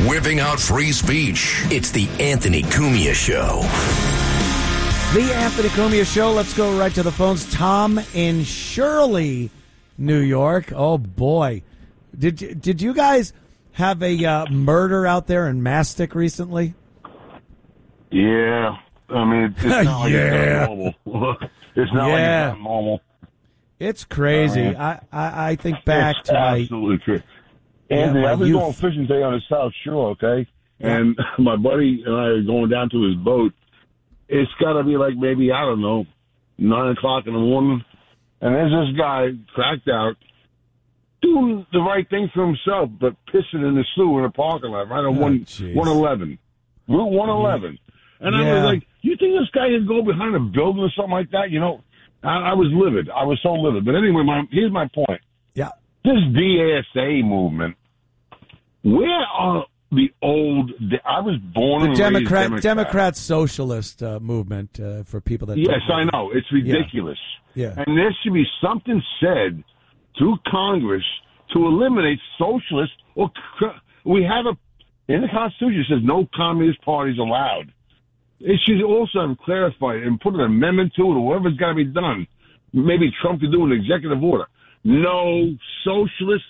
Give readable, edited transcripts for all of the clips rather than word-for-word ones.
whipping out free speech. It's the Anthony Cumia Show. The Anthony Cumia Show. Let's go right to the phones. Tom in Shirley, New York. Oh, boy. Did you guys have a murder out there in Mastic recently? Yeah. I mean, it's not like it's not normal. It's not like it's not normal. It's crazy. I think back to my... Absolutely true. Anthony, I was going fishing today on the South Shore, okay? And my buddy and I are going down to his boat. It's got to be like maybe, I don't know, 9 o'clock in the morning. And there's this guy cracked out doing the right thing for himself, but pissing in the sewer in a parking lot right on 111. Route 111. And I was like, you think this guy can go behind a building or something like that? You know, I was livid. I was so livid. But anyway, here's my point. Yeah. This DSA movement, where are the old... I was born and raised Democrat socialist movement for people that... Yes, I know. It's ridiculous. Yeah. And there should be something said to Congress to eliminate socialists. Or we have in the Constitution, it says no communist parties allowed. It should also have clarified and put an amendment to it, or whatever's got to be done. Maybe Trump could do an executive order. No socialists,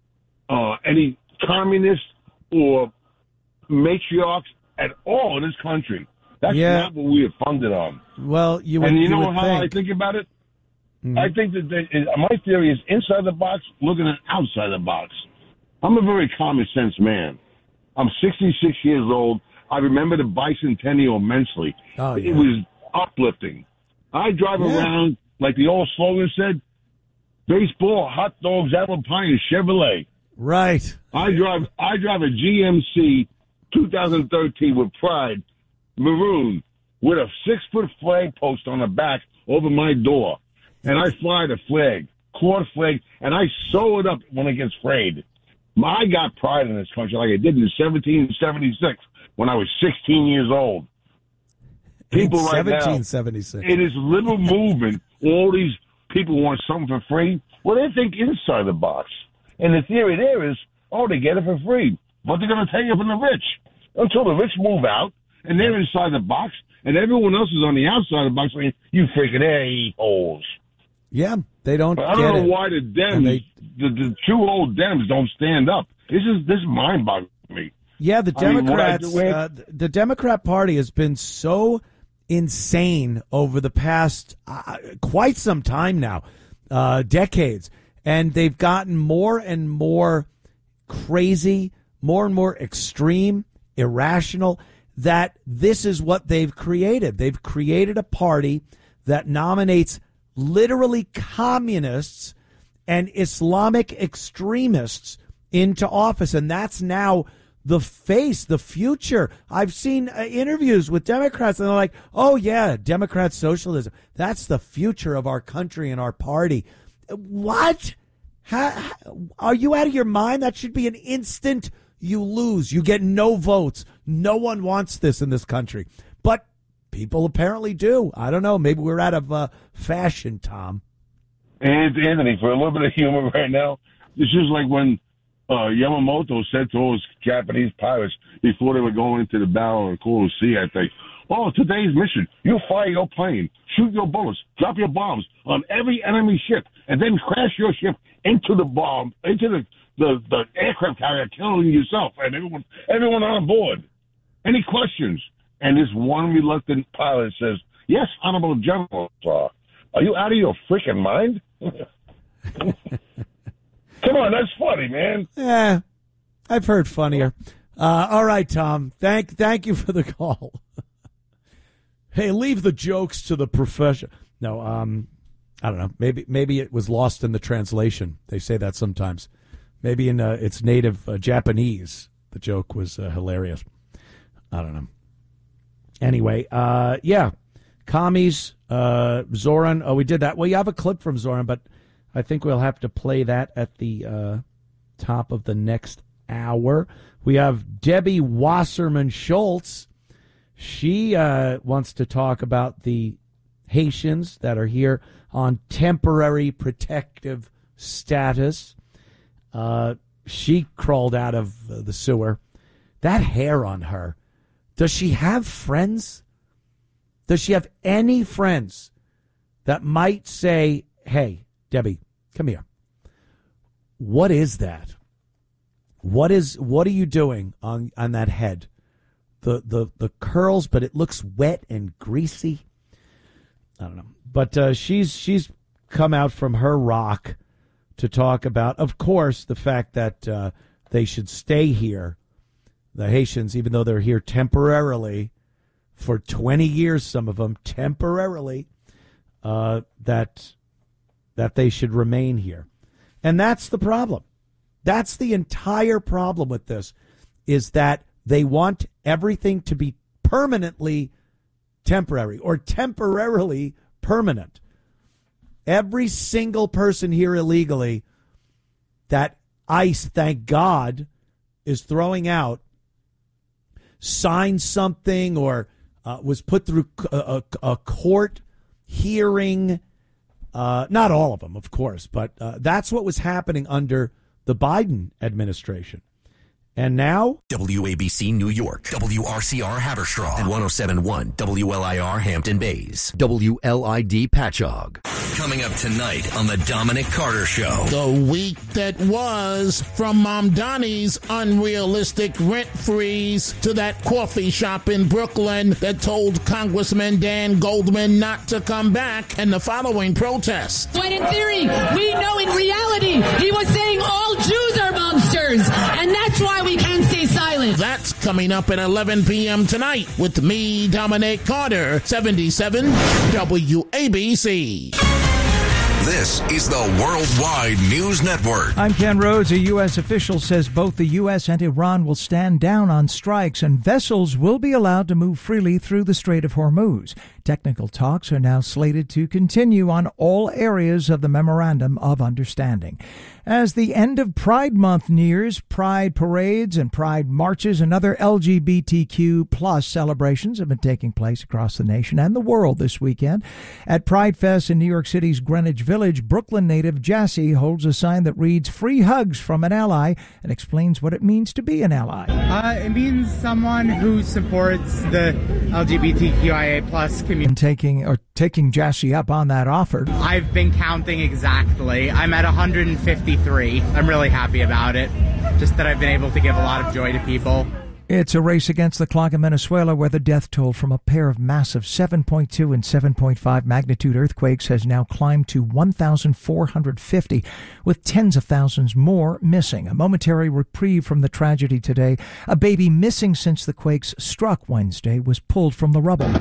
any communists or matriarchs at all in this country. That's not what we are funded on. Well, you know how I think about it? Mm-hmm. I think that my theory is inside the box, looking at outside the box. I'm a very common sense man. I'm 66 years old. I remember the bicentennial immensely. Oh, yeah. It was uplifting. I drive around, like the old slogan said, baseball, hot dogs, apple pie, and Chevrolet. Right. I drive a GMC 2013 with pride, maroon, with a 6-foot flag post on the back over my door. And I fly the flag, clawed flag, and I sew it up when it gets frayed. I got pride in this country like I did in 1776 when I was 16 years old. People right now, 1776. it is liberal movement. All these people want something for free. Well, they think inside the box. And the theory there is, they get it for free. But they're going to take it from the rich until the rich move out, and they're inside the box, and everyone else is on the outside of the box saying, you freaking a-holes. Yeah, they don't I don't know why the Dems, the true old Dems don't stand up. This mind-boggling me. Yeah, the Democrats, the Democrat Party has been so insane over the past quite some time now, decades. And they've gotten more and more crazy, more and more extreme, irrational, that this is what they've created. They've created a party that nominates literally communists and Islamic extremists into office. And that's now the face, the future. I've seen interviews with Democrats and they're like, oh, yeah, Democrat socialism. That's the future of our country and our party. What? Are you out of your mind? That should be an instant you lose. You get no votes. No one wants this in this country. But people apparently do. I don't know. Maybe we're out of fashion, Tom. And Anthony, for a little bit of humor right now, this is like when Yamamoto said to all his Japanese pilots before they were going into the battle in the Coral Sea, I think, today's mission, you fire your plane, shoot your bullets, drop your bombs on every enemy ship, and then crash your ship into the bomb, into the aircraft carrier, killing yourself and everyone on board. Any questions? And this one reluctant pilot says, yes, Honorable General, are you out of your freaking mind? Come on, that's funny, man. Yeah, I've heard funnier. All right, Tom. Thank you for the call. Hey, leave the jokes to the profession. No, I don't know. Maybe it was lost in the translation. They say that sometimes. Maybe in its native Japanese, the joke was hilarious. I don't know. Anyway, commies, Zoran. Oh, we did that. Well, you have a clip from Zoran, but I think we'll have to play that at the top of the next hour. We have Debbie Wasserman Schultz. She wants to talk about the Haitians that are here on temporary protective status. She crawled out of the sewer That hair on her. Does she have friends? Does she have any friends that might say, hey, Debbie, come here. What is that? What are you doing on that head? The curls, but it looks wet and greasy. I don't know. But she's come out from her rock to talk about, of course, the fact that they should stay here, the Haitians, even though they're here temporarily for 20 years, some of them temporarily, that they should remain here. And that's the problem. That's the entire problem with this, is that they want everything to be permanently temporary or temporarily permanent. Every single person here illegally that ICE, thank God, is throwing out, signed something or was put through a court hearing. Not all of them, of course, but that's what was happening under the Biden administration. And now, WABC New York, WRCR Haverstraw, and 107.1 WLIR Hampton Bays, WLID Patchogue. Coming up tonight on the Dominic Carter Show. The week that was, from Mom Donnie's unrealistic rent freeze to that coffee shop in Brooklyn that told Congressman Dan Goldman not to come back, and the following protests. When in theory, we know in reality, he was saying all Jews are monsters, and that's why we can't stay silent. That's coming up at 11 p.m. tonight with me, Dominic Carter, 77 WABC. This is the Worldwide News Network. I'm Ken Rhodes. A U.S. official says both the U.S. and Iran will stand down on strikes and vessels will be allowed to move freely through the Strait of Hormuz. Technical talks are now slated to continue on all areas of the Memorandum of Understanding. As the end of Pride Month nears, pride parades and pride marches and other LGBTQ plus celebrations have been taking place across the nation and the world this weekend. At Pride Fest in New York City's Greenwich Village, Brooklyn native Jassy holds a sign that reads "Free Hugs from an Ally" and explains what it means to be an ally. It means someone who supports the LGBTQIA plus community. Taking Jassy up on that offer. I've been counting exactly. I'm at 153. I'm really happy about it. Just that I've been able to give a lot of joy to people. It's a race against the clock in Venezuela, where the death toll from a pair of massive 7.2 and 7.5 magnitude earthquakes has now climbed to 1,450, with tens of thousands more missing. A momentary reprieve from the tragedy today. A baby missing since the quakes struck Wednesday was pulled from the rubble.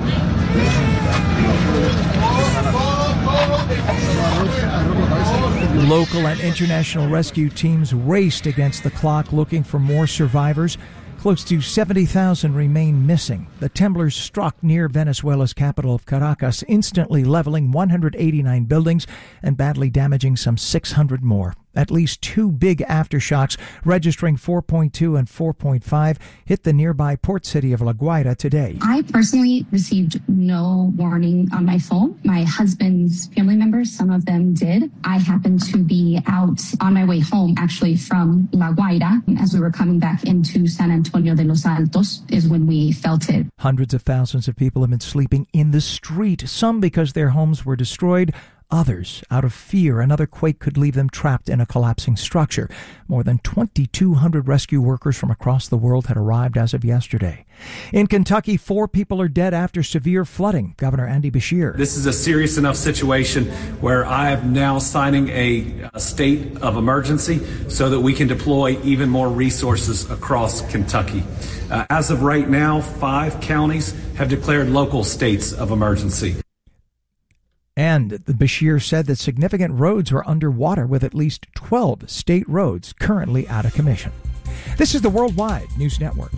Local and international rescue teams raced against the clock looking for more survivors. Close to 70,000 remain missing. The temblors struck near Venezuela's capital of Caracas, instantly leveling 189 buildings and badly damaging some 600 more. At least two big aftershocks, registering 4.2 and 4.5, hit the nearby port city of La Guaira today. I personally received no warning on my phone. My husband's family members, some of them did. I happened to be out on my way home, actually, from La Guaira. As we were coming back into San Antonio de los Altos is when we felt it. Hundreds of thousands of people have been sleeping in the street, some because their homes were destroyed, others out of fear another quake could leave them trapped in a collapsing structure. More than 2,200 rescue workers from across the world had arrived as of yesterday. In Kentucky, 4 people are dead after severe flooding. Governor Andy Beshear. This is a serious enough situation where I am now signing a state of emergency so that we can deploy even more resources across Kentucky. As of right now, 5 counties have declared local states of emergency. And the Beshear said that significant roads are underwater, with at least 12 state roads currently out of commission. This is the Worldwide News Network.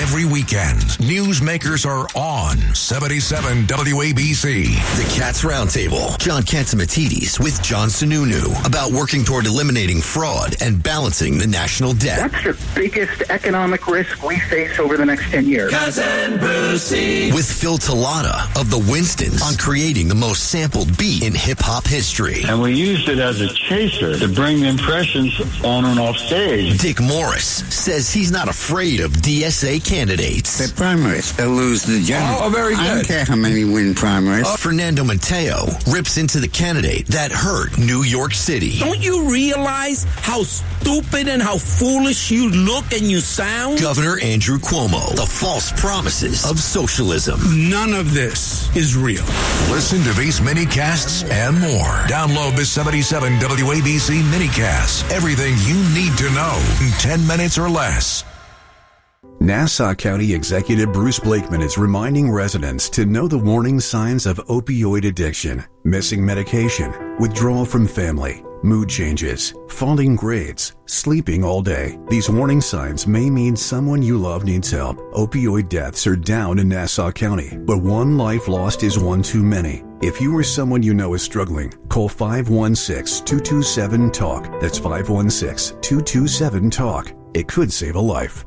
Every weekend, newsmakers are on 77 WABC. The Cats Roundtable. John Catsimatidis with John Sununu about working toward eliminating fraud and balancing the national debt. That's the biggest economic risk we face over the next 10 years. Cousin Brucey. With Phil Tallada of the Winstons on creating the most sampled beat in hip-hop history. And we used it as a chaser to bring the impressions on and off stage. Dick Morris says he's not afraid of DSA candidates. The primaries, they'll lose the general. Oh, very good. I don't care how many win primaries. Fernando Mateo rips into the candidate that hurt New York City. Don't you realize how stupid and how foolish you look and you sound? Governor Andrew Cuomo, the false promises of socialism. None of this is real. Listen to these minicasts and more. Download the 77 WABC minicast. Everything you need to know in 10 minutes or less. Nassau County Executive Bruce Blakeman is reminding residents to know the warning signs of opioid addiction, missing medication, withdrawal from family, mood changes, falling grades, sleeping all day. These warning signs may mean someone you love needs help. Opioid deaths are down in Nassau County, but one life lost is one too many. If you or someone you know is struggling, call 516-227-TALK. That's 516-227-TALK. It could save a life.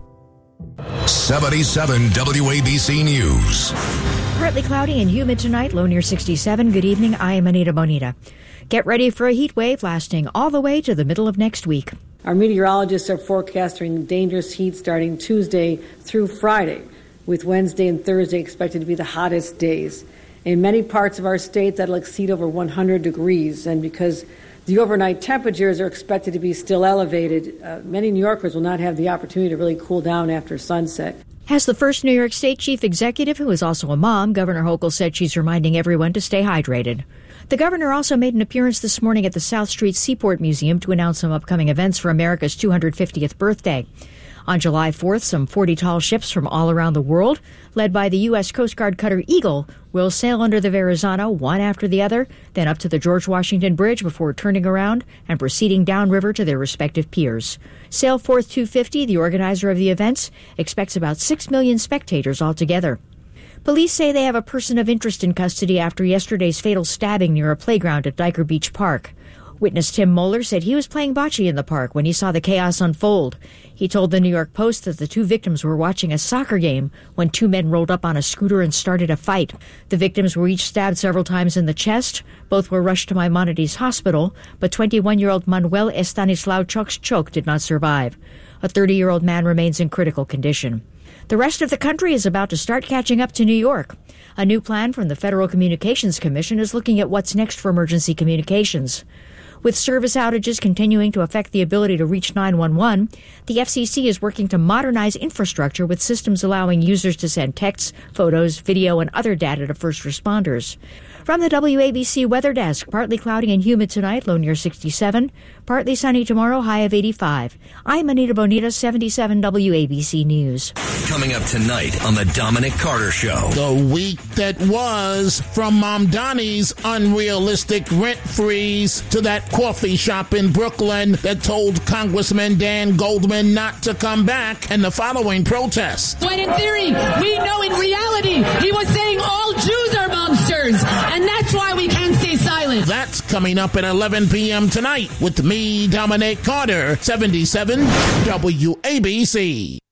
77 WABC News. Partly cloudy and humid tonight, low near 67. Good evening, I am Anita Bonita. Get ready for a heat wave lasting all the way to the middle of next week. Our meteorologists are forecasting dangerous heat starting Tuesday through Friday, with Wednesday and Thursday expected to be the hottest days. In many parts of our state, that'll exceed over 100 degrees, and because the overnight temperatures are expected to be still elevated, many New Yorkers will not have the opportunity to really cool down after sunset. As the first New York State chief executive, who is also a mom, Governor Hochul said she's reminding everyone to stay hydrated. The governor also made an appearance this morning at the South Street Seaport Museum to announce some upcoming events for America's 250th birthday. On July 4th, some 40 tall ships from all around the world, led by the U.S. Coast Guard cutter Eagle, will sail under the Verrazano one after the other, then up to the George Washington Bridge before turning around and proceeding downriver to their respective piers. Sailforth 250, the organizer of the events, expects about 6 million spectators altogether. Police say they have a person of interest in custody after yesterday's fatal stabbing near a playground at Diker Beach Park. Witness Tim Moeller said he was playing bocce in the park when he saw the chaos unfold. He told the New York Post that the two victims were watching a soccer game when two men rolled up on a scooter and started a fight. The victims were each stabbed several times in the chest. Both were rushed to Maimonides Hospital, but 21-year-old Manuel Estanislao Chok did not survive. A 30-year-old man remains in critical condition. The rest of the country is about to start catching up to New York. A new plan from the Federal Communications Commission is looking at what's next for emergency communications. With service outages continuing to affect the ability to reach 911, the FCC is working to modernize infrastructure with systems allowing users to send texts, photos, video, and other data to first responders. From the WABC Weather Desk, partly cloudy and humid tonight, low near 67. Partly sunny tomorrow, high of 85. I'm Anita Bonita, 77 WABC News. Coming up tonight on the Dominic Carter Show. The week that was, from Mom Donnie's unrealistic rent freeze to that coffee shop in Brooklyn that told Congressman Dan Goldman not to come back, and the following protests. When in theory, we know in reality, he was saying all Jews are monsters, and that's why we can't stay silent. That's coming up at 11 p.m. tonight with me, Dominic Carter, 77 WABC.